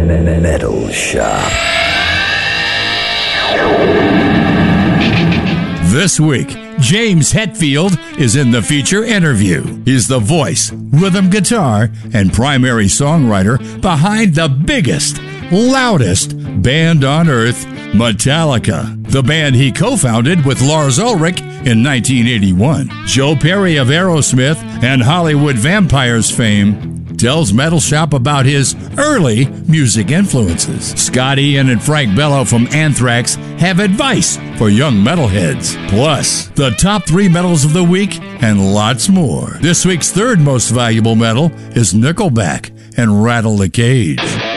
Metal Shop. This week, James Hetfield is in the feature interview. He's the voice, rhythm guitar, and primary songwriter behind the biggest, loudest band on earth, Metallica, the band he co-founded with Lars Ulrich in 1981. Joe Perry of Aerosmith and Hollywood Vampires fame tells Metal Shop about his early music influences. Scott Ian and Frank Bello from Anthrax have advice for young metalheads. Plus, the top 3 metals of the week and lots more. This week's third most valuable metal is Nickelback and Rattle the Cage.